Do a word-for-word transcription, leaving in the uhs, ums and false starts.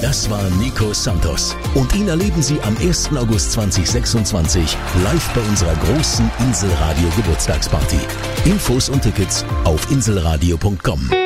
Das war Nico Santos. Und ihn erleben Sie am ersten August zweitausendsechsundzwanzig live bei unserer großen Inselradio Geburtstagsparty. Infos und Tickets auf inselradio punkt com.